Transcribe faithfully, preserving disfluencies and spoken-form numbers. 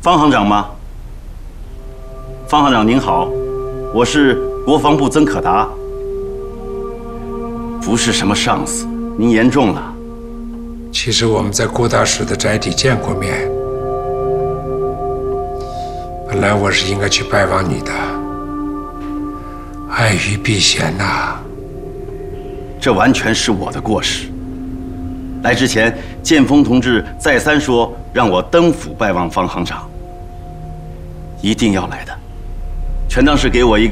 方行长吗？方行长您好，我是国防部曾可达。不是什么上司，您言重了。 其实我们在郭大师的宅邸见过面。本来我是应该去拜访你的，碍于避嫌呐、啊。 这完全是我的过失。来之前，建峰同志再三说让我登府拜望方行长，一定要来的，全当是给我一个